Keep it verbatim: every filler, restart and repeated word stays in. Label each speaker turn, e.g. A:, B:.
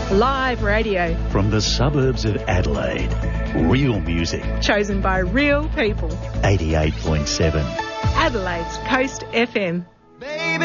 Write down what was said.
A: Live radio.
B: From the suburbs of Adelaide. Real music.
A: Chosen by real people.
B: eighty-eight point seven.
A: Adelaide's Coast F M.
C: Baby,